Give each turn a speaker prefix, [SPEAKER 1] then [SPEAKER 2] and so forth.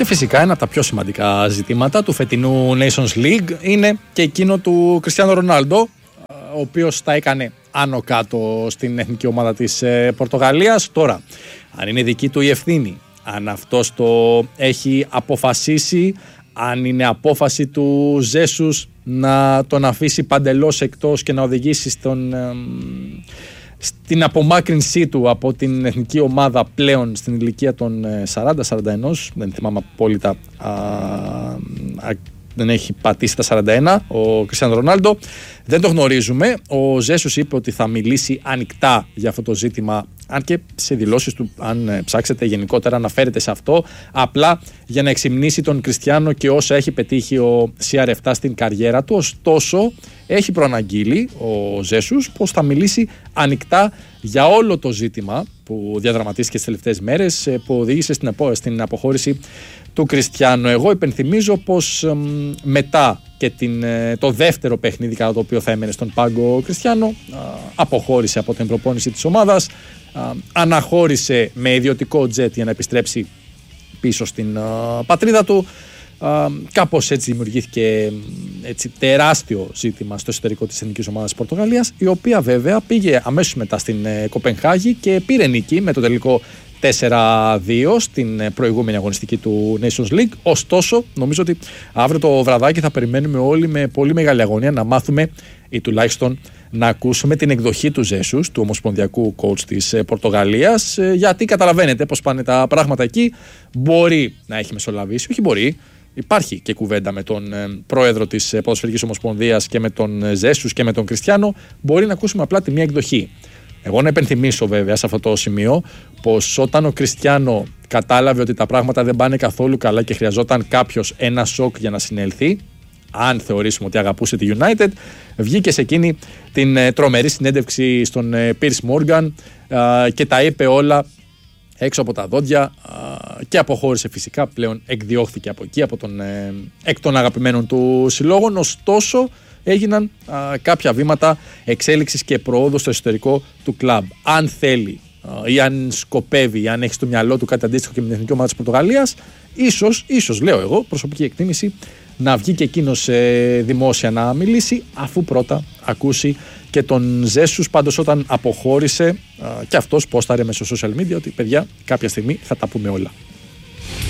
[SPEAKER 1] Και φυσικά ένα από τα πιο σημαντικά ζητήματα του φετινού Nations League είναι και εκείνο του Κριστιάνο Ρονάλντο, ο οποίος τα έκανε άνω κάτω στην εθνική ομάδα της Πορτογαλίας. Τώρα, αν είναι δική του η ευθύνη, αν αυτός το έχει αποφασίσει, αν είναι απόφαση του Ζέσους να τον αφήσει παντελώς εκτός και να οδηγήσει στην απομάκρυνσή του από την εθνική ομάδα πλέον στην ηλικία των 40-41, δεν θυμάμαι απόλυτα, δεν έχει πατήσει τα 41 ο Κριστιάνο Ρονάλντο, δεν το γνωρίζουμε. Ο Ζέσους είπε ότι θα μιλήσει ανοιχτά για αυτό το ζήτημα, αν και σε δηλώσεις του, αν ψάξετε γενικότερα, αναφέρεται σε αυτό, απλά για να εξυμνήσει τον Κριστιάνο και όσα έχει πετύχει ο CR7 στην καριέρα του. Ωστόσο, έχει προαναγγείλει ο Ζέσους πως θα μιλήσει ανοιχτά για όλο το ζήτημα που διαδραματίστηκε τις τελευταίες μέρες, που οδήγησε στην αποχώρηση του Κριστιάνο. Εγώ υπενθυμίζω πως μετά και το δεύτερο παιχνίδι κατά το οποίο θα έμενε στον πάγκο ο Κριστιάνο, αποχώρησε από την προπόνηση της ομάδας, αναχώρησε με ιδιωτικό τζετ για να επιστρέψει πίσω στην πατρίδα του. Κάπως έτσι δημιουργήθηκε τεράστιο ζήτημα στο εσωτερικό της εθνικής ομάδας της Πορτογαλίας, η οποία βέβαια πήγε αμέσως μετά στην Κοπενχάγη και πήρε νίκη με το τελικό 4-2 στην προηγούμενη αγωνιστική του Nations League. Ωστόσο, νομίζω ότι αύριο το βραδάκι θα περιμένουμε όλοι με πολύ μεγάλη αγωνία να μάθουμε ή τουλάχιστον να ακούσουμε την εκδοχή του Ζέσους, του ομοσπονδιακού coach της Πορτογαλίας, γιατί καταλαβαίνετε πως πάνε τα πράγματα εκεί. Μπορεί να έχει μεσολαβήσει, όχι μπορεί. Υπάρχει και κουβέντα με τον πρόεδρο της Ποδοσφαιρικής Ομοσπονδίας και με τον Ζέσους και με τον Κριστιάνο. Μπορεί να ακούσουμε απλά τη μία εκδοχή. Εγώ να υπενθυμίσω βέβαια σε αυτό το σημείο πως όταν ο Κριστιάνο κατάλαβε ότι τα πράγματα δεν πάνε καθόλου καλά και χρειαζόταν κάποιος ένα σοκ για να συνέλθει, αν θεωρήσουμε ότι αγαπούσε τη United, βγήκε σε εκείνη την τρομερή συνέντευξη στον Piers Morgan και τα είπε όλα έξω από τα δόντια και αποχώρησε φυσικά, πλέον εκδιώχθηκε από εκεί, από εκ των αγαπημένων του συλλόγων. Ωστόσο έγιναν κάποια βήματα εξέλιξης και προόδου στο εσωτερικό του κλαμπ. Αν θέλει ή αν σκοπεύει ή αν έχει στο μυαλό του κάτι αντίστοιχο και με την εθνική ομάδα της Πορτογαλίας, ίσως λέω εγώ, προσωπική εκτίμηση, να βγει και εκείνος δημόσια να μιλήσει, αφού πρώτα ακούσει και τον Ζέσους. Πάντως όταν αποχώρησε και αυτός πόσταρε μέσω social media ότι παιδιά κάποια στιγμή θα τα πούμε όλα.